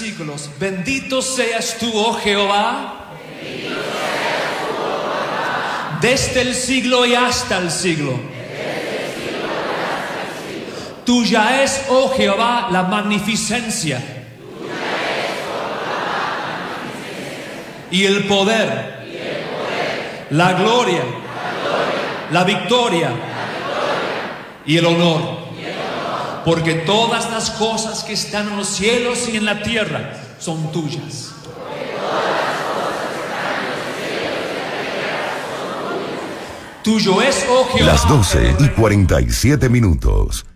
siglos. Bendito seas tú, oh Jehová, desde el siglo y hasta el siglo. Tuya es, oh Jehová, la magnificencia y el poder, la gloria, la victoria y el honor. Porque todas las cosas que están en los cielos y en la tierra son tuyas. Tuyo es, oh Jehová. Las 12:47.